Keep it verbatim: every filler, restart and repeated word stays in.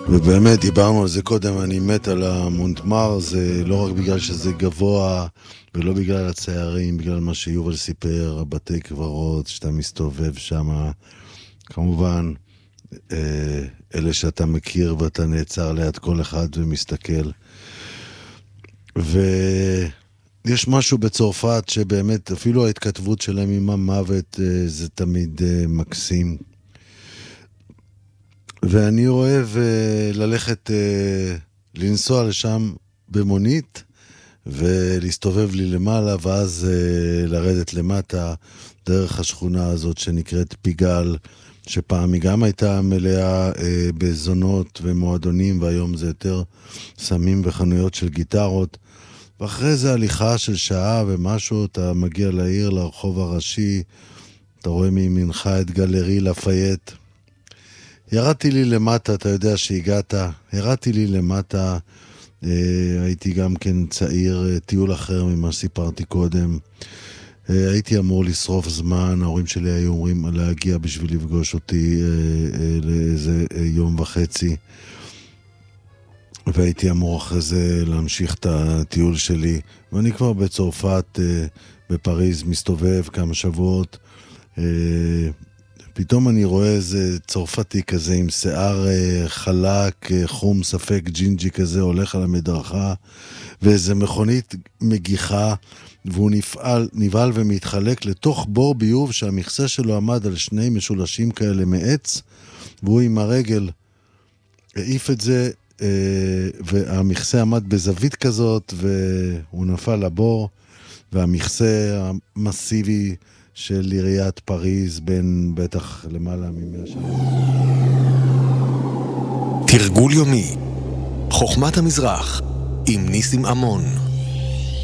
ובאמת דיברנו על זה קודם, אני מת על המונטמר, זה לא רק בגלל שזה גבוה ולא בגלל הצערים, בגלל מה שיובל סיפר, הבתי קברות, שאתה מסתובב שם, כמובן אלה שאתה מכיר ואתה נעצר ליד כל אחד ומסתכל. ויש משהו בצרפת שבאמת אפילו ההתכתבות שלהם עם המוות זה תמיד מקסים. ואני אוהב ללכת לנסוע לשם במונית ולהסתובב לי למעלה ואז לרדת למטה דרך השכונה הזאת שנקראת פיגל, שפעם היא גם הייתה מלאה בזונות ומועדונים, והיום זה יותר סמים וחנויות של גיטרות. ואחרי זה הליכה של שעה ומשהו, אתה מגיע לעיר, לרחוב הראשי, אתה רואה מימינך את גלרי לפייט. ירדתי לי למטה, אתה יודע שהגעת, ירדתי לי למטה, הייתי גם כן צעיר, טיול אחר ממה שסיפרתי קודם. הייתי אמור לשרוף זמן, ההורים שלי היו אומרים להגיע בשביל לפגוש אותי לאיזה יום וחצי, והייתי אמור אחרי זה להמשיך את הטיול שלי, ואני כבר בצרפת, בפריז, מסתובב כמה שבועות, פתאום אני רואה איזה צרפתי כזה עם שיער חלק, חום, ספק, ג'ינג'י כזה, הולך על המדרכה, ואיזה מכונית מגיחה, והוא נפעל, נבעל ומתחלק לתוך בור ביוב שהמכסה שלו עמד על שני משולשים כאלה מעץ, והוא עם הרגל העיף את זה, והמכסה עמד בזווית כזאת, והוא נפל לבור, והמכסה המסיבי של עיריית פריז בין בטח למעלה ממאה שנים. תרגול יומי, חוכמת המזרח, עם ניסים אמון.